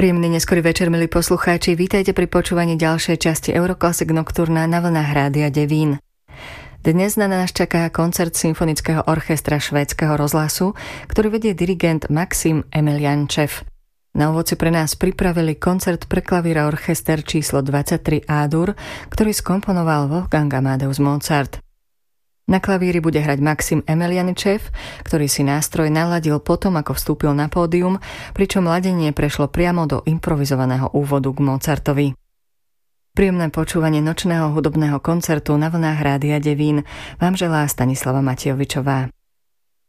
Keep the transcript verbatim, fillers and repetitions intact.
Príjemný neskorý večer, milí poslucháči. Vítajte pri počúvaní ďalšej časti Euroclassic Nocturna na vlnách Rádia Devín. Dnes na nás čaká koncert Symfonického orchestra švédskeho rozhlasu, ktorý vedie dirigent Maxim Emeliančev. Na úvod si pre nás pripravili koncert pre klavír a orchester číslo dvadsaťtri A-dur, ktorý skomponoval Wolfgang Amadeus Mozart. Na klavíri bude hrať Maxim Emeliančev, ktorý si nástroj naladil potom, ako vstúpil na pódium, pričom ladenie prešlo priamo do improvizovaného úvodu k Mozartovi. Príjemné počúvanie nočného hudobného koncertu na vlnách Rádia Devín vám želá Stanislava Matiovičová.